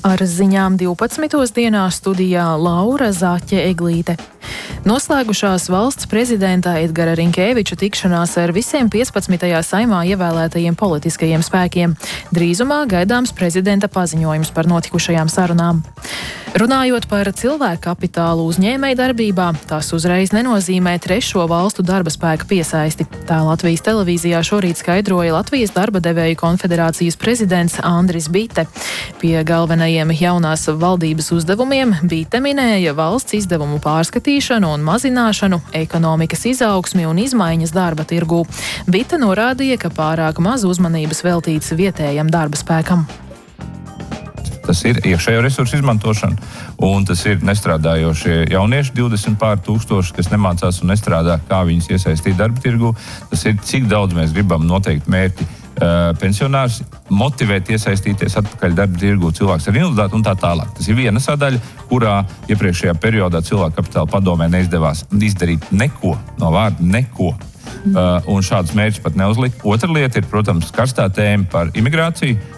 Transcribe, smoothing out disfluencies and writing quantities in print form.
Ar ziņām 12. dienā studijā Laura Zaķe-Eglīte. Noslēgušās valsts prezidenta Edgara Rinkēviča tikšanās ar visiem 15. saimā ievēlētajiem politiskajiem spēkiem. Drīzumā gaidāms prezidenta paziņojums par notikušajām sarunām. Runājot par cilvēku kapitālu uzņēmēju darbībā, tas uzreiz nenozīmē trešo valstu darba spēka piesaisti. Tā Latvijas televīzijā šorīt skaidroja Latvijas darba devēju konfederācijas prezidents Andris Bite. Pie galvenajiem jaunās valdības uzdevumiem Bite minēja valsts izdevumu pārskatīšanu un mazināšanu, ekonomikas izaugsmi un izmaiņas darba tirgū. Bite norādīja, ka pārāk maz uzmanības veltīts vietējam darba spēkam. Tas ir iekšējo resursu izmantošana, un tas ir nestrādājošie jaunieši, 20 pār tūkstoši, kas nemācās un nestrādā, kā viņus iesaistīt darba tirgu. Tas ir, cik daudz mēs gribam noteikt mērķi pensionārs, motivēt iesaistīties atpakaļ darba tirgu cilvēks ar invaliditāti un tā tālāk. Tas ir viena sadaļa, kurā iepriekšējā periodā cilvēku kapitāla padomē neizdevās izdarīt neko, no vārda neko. Un šādus mērķus pat neuzlikt. Otra lieta ir, protams, karstā tēma par imigrāciju.